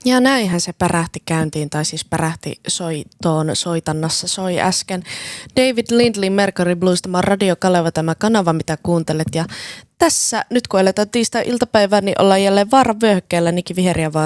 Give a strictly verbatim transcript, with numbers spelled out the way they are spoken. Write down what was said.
Ja näinhän se pärähti käyntiin, tai siis pärähti soitoon soitannassa soi äsken. David Lindley Mercury Blues, tämä on Radio Kaleva, tämä kanava, mitä kuuntelet. Ja tässä, nyt kun eletään tiistai-iltapäivää, niin ollaan jälleen vaaran vyöhykkeellä Niki Viheriä